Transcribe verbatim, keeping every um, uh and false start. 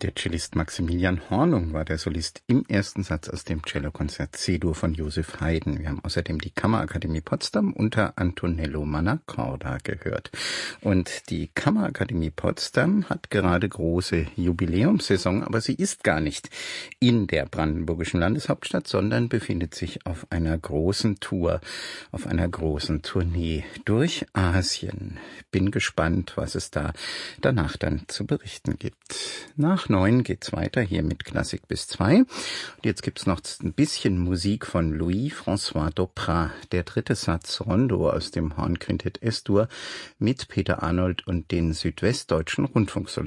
Der Cellist Maximilian Hornung war der Solist im ersten Satz aus dem Cellokonzert C-Dur von Joseph Haydn. Wir haben außerdem die Kammerakademie Potsdam unter Antonello Mannacorda gehört. Und die Kammerakademie Potsdam hat gerade große Jubiläumssaison, aber sie ist gar nicht in der brandenburgischen Landeshauptstadt, sondern befindet sich auf einer großen Tour, auf einer großen Tournee durch Asien. Bin gespannt, was es da danach dann zu berichten gibt. Nach neun geht's weiter hier mit Klassik bis zwei. Und jetzt gibt's noch ein bisschen Musik von Louis-François Doprat. Der dritte Satz Rondo aus dem Hornquintett S-Dur mit Peter Arnold und den Südwestdeutschen Rundfunksolisten.